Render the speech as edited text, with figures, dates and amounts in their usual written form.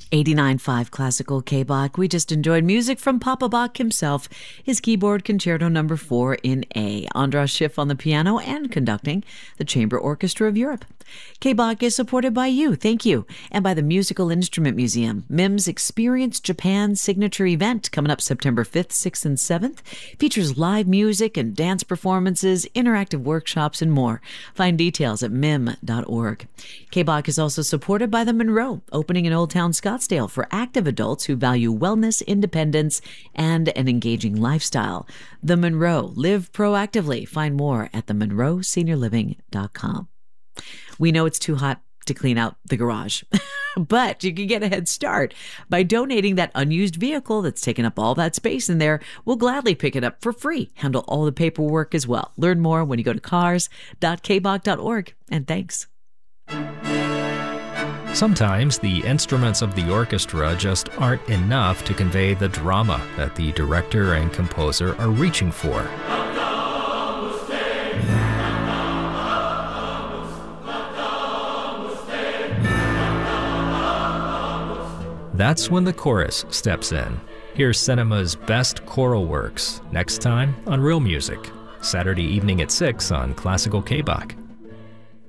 89.5 Classical K-Bach. We just enjoyed music from Papa Bach himself, his keyboard concerto number 4 in A. Andras Schiff on the piano and conducting the Chamber Orchestra of Europe. K-Bach is supported by you, thank you, and by the Musical Instrument Museum. MIM's Experience Japan signature event coming up September 5th, 6th, and 7th features live music and dance performances, interactive workshops, and more. Find details at mim.org. K-Bach is also supported by the Monroe, opening in Old Town Scottsdale for active adults who value wellness, independence, and an engaging lifestyle. The Monroe. Live proactively. Find more at themonroeseniorliving.com. We know it's too hot to clean out the garage, but you can get a head start by donating that unused vehicle that's taken up all that space in there. We'll gladly pick it up for free. Handle all the paperwork as well. Learn more when you go to cars.kbach.org. And thanks. Sometimes the instruments of the orchestra just aren't enough to convey the drama that the director and composer are reaching for. That's when the chorus steps in. Here's cinema's best choral works, next time on Real Music, Saturday evening at 6 on Classical K-Bach.